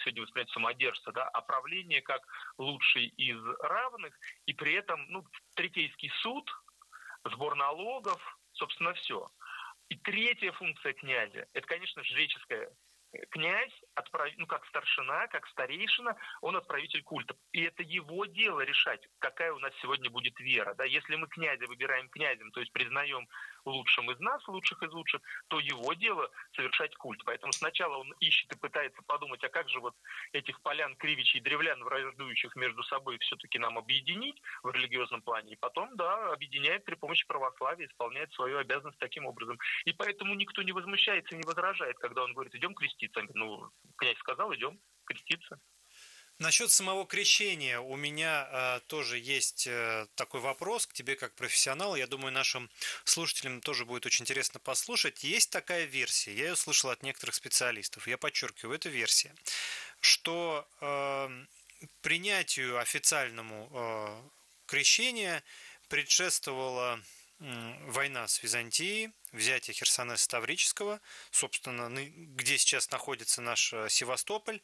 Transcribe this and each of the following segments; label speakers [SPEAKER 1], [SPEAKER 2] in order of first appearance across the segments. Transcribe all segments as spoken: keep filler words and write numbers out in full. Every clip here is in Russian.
[SPEAKER 1] сегодня воспринимать самодержца, да, а правление как лучший из равных, и при этом, ну, Третейский суд, сбор налогов, собственно, все. И третья функция князя, это, конечно, жреческая. Князь, отправ... ну, как старшина, как старейшина, он отправитель культа. И это его дело решать, какая у нас сегодня будет вера. Да? Если мы князя выбираем князем, то есть признаем лучшим из нас, лучших из лучших, то его дело совершать культ. Поэтому сначала он ищет и пытается подумать, а как же вот этих полян, кривичей, древлян, враждующих между собой, все-таки нам объединить в религиозном плане. И потом, да, объединяет при помощи православия, исполняет свою обязанность таким образом. И поэтому никто не возмущается, не возражает, когда он говорит, идем креститься. Ну, князь сказал, идем креститься.
[SPEAKER 2] Насчет самого крещения у меня э, тоже есть э, такой вопрос к тебе как профессионалу. Я думаю, нашим слушателям тоже будет очень интересно послушать. Есть такая версия, я ее слышал от некоторых специалистов, я подчеркиваю, это версия, что э, принятию официальному э, крещения предшествовала э, война с Византией, взятие Херсонеса Таврического, собственно, где сейчас находится наш Севастополь,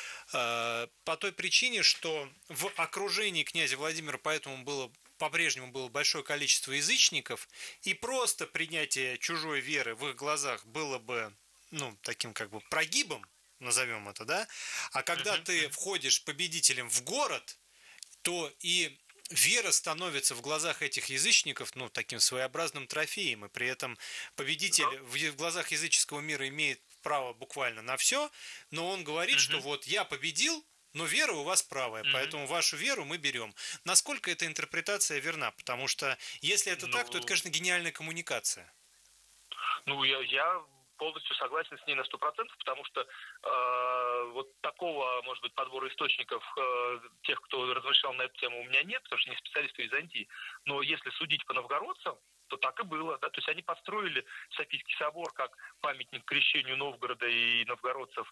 [SPEAKER 2] по той причине, что в окружении князя Владимира поэтому было, по-прежнему было большое количество язычников, и просто принятие чужой веры в их глазах было бы, ну, таким как бы прогибом, назовем это, да, а когда uh-huh. ты входишь победителем в город, то и вера становится в глазах этих язычников, ну, таким своеобразным трофеем, и при этом победитель uh-huh. в глазах языческого мира имеет право буквально на все, но он говорит, uh-huh. что вот я победил, но вера у вас правая, uh-huh. поэтому вашу веру мы берем. Насколько эта интерпретация верна? Потому что если это ну, так, то это, конечно, гениальная коммуникация.
[SPEAKER 1] Ну, я, я полностью согласен с ней на сто процентов, потому что э, вот такого, может быть, подбора источников э, тех, кто размышлял на эту тему, у меня нет, потому что не специалист по Византии. Но если судить по новгородцам, то так и было. Да? То есть они построили Софийский собор как памятник крещению Новгорода и новгородцев,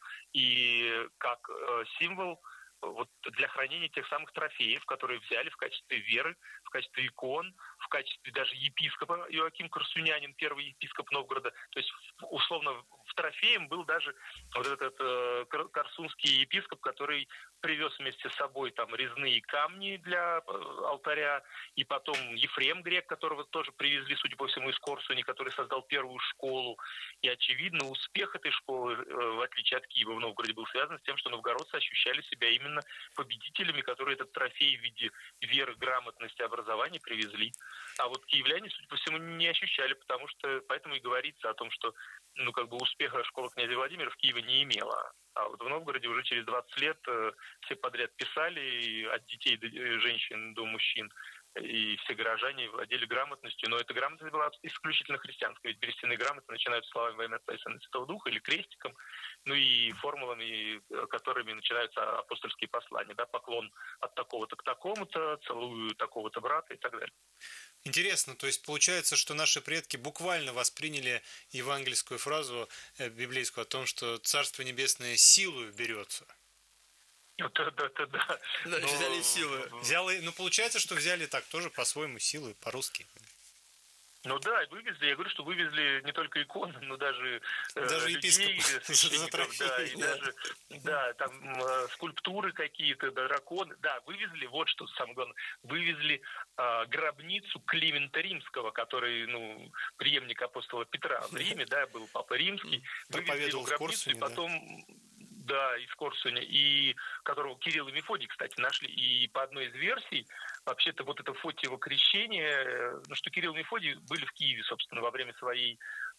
[SPEAKER 1] и как э, символ вот, для хранения тех самых трофеев, которые взяли в качестве веры, в качестве икон, в качестве даже епископа. Иоаким Корсунянин, первый епископ Новгорода. То есть, условно, в трофеем был даже вот этот э, корсунский епископ, который привез вместе с собой там резные камни для алтаря, и потом Ефрем Грек, которого тоже привезли, судя по всему, из Корсуни, который создал первую школу. И, очевидно, успех этой школы, в отличие от Киева в Новгороде, был связан с тем, что новгородцы ощущали себя именно победителями, которые этот трофей в виде веры, грамотности, образования привезли. А вот киевляне, судя по всему, не ощущали, потому что поэтому и говорится о том, что ну, как бы успеха школа князя Владимира в Киеве не имела. А вот в Новгороде уже через двадцать лет э, все подряд писали, от детей до женщин до мужчин, и все горожане владели грамотностью. Но эта грамотность была исключительно христианская, ведь берестяные грамоты начинаются словами во имя Отца и Сына и Святого Духа или крестиком, ну и формулами, которыми начинаются апостольские послания. Да, поклон от такого-то к такому-то, целую такого-то брата и так далее.
[SPEAKER 2] Интересно, то есть получается, что наши предки буквально восприняли евангельскую фразу библейскую о том, что Царство Небесное силою берется.
[SPEAKER 1] Да, да, да, да.
[SPEAKER 3] Да, но... взяли силы.
[SPEAKER 2] Взяли, ну, получается, что взяли так тоже по-своему силы, по-русски.
[SPEAKER 1] Ну да, вывезли, я говорю, что вывезли не только иконы, но даже,
[SPEAKER 2] даже
[SPEAKER 1] э, людей, священников, да, и даже, да, там э, скульптуры какие-то, да, драконы, да, вывезли, вот что самое главное, вывезли э, гробницу Климента Римского, который, ну, преемник апостола Петра в Риме, да, был папа римский, вывезли его гробницу, и потом... Да, из Корсуня, и которого Кирилл и Мефодий, кстати, нашли. И по одной из версий, вообще-то вот это Фотиево крещение, ну что Кирилл и Мефодий были в Киеве, собственно, во время своей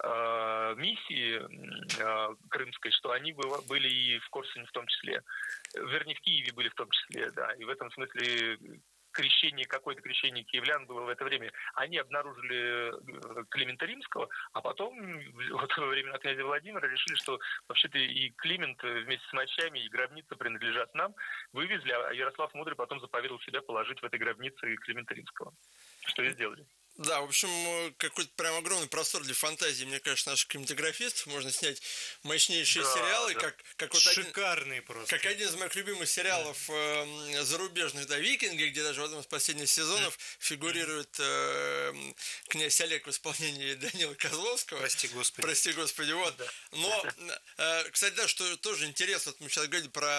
[SPEAKER 1] э, миссии э, крымской, что они были и в Корсуне в том числе. Вернее, в Киеве были в том числе, да. И в этом смысле крещение, какое-то крещение киевлян было в это время. Они обнаружили Климента Римского, а потом, вот во времена князя Владимира, решили, что вообще-то и Климент вместе с мощами, и гробница принадлежат нам, вывезли, а Ярослав Мудрый потом заповедал себя положить в этой гробнице Климента Римского. Что и сделали.
[SPEAKER 3] Да, в общем, какой-то прям огромный простор для фантазии, мне кажется, наших кинематографистов. Можно снять мощнейшие да, сериалы, да. как, как вот
[SPEAKER 2] шикарные
[SPEAKER 3] один,
[SPEAKER 2] просто.
[SPEAKER 3] Как один из моих любимых сериалов э, зарубежных, да, «Викинги», где даже в одном из последних сезонов фигурирует э, князь Олег в исполнении Данила Козловского.
[SPEAKER 2] Прости господи.
[SPEAKER 3] Прости господи, вот. Да. Но, э, кстати, да, что тоже интересно, вот мы сейчас говорили про